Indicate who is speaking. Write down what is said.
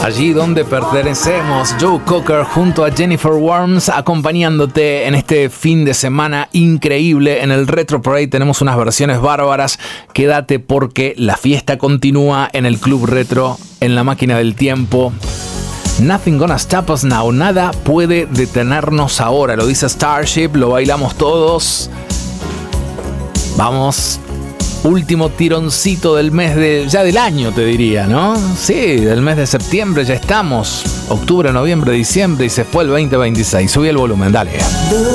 Speaker 1: allí donde pertenecemos. Joe Cocker junto a Jennifer Warnes acompañándote en este fin de semana increíble. En el Retro Parade tenemos unas versiones bárbaras. Quédate porque la fiesta continúa en el Club Retro, en la máquina del tiempo. Nothing gonna stop us now. Nada puede detenernos ahora. Lo dice Starship, lo bailamos todos. Vamos. Último tironcito del mes ya del año, te diría, ¿no? Sí, del mes de septiembre ya estamos. Octubre, noviembre, diciembre y se fue el 2026. Subí el volumen, dale.